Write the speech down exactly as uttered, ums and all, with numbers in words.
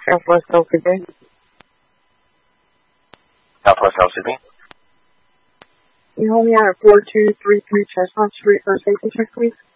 Southwest L C B. Southwest L C B. You hold me out at four two three three Chestnut Street for a safety check, please.